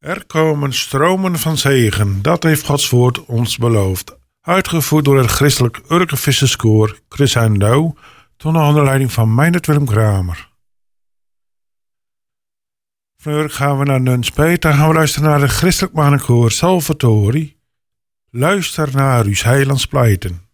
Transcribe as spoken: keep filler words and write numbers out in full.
Er komen stromen van zegen, dat heeft Gods woord ons beloofd. Uitgevoerd door het christelijk Urkenvisserskoor Crescendo, onder leiding van Meindert Willem Kramer. Van Urk gaan we naar Nunspeet, dan gaan we luisteren naar de christelijk mannenkoor Salvatori. Luister naar uw heilands pleiten.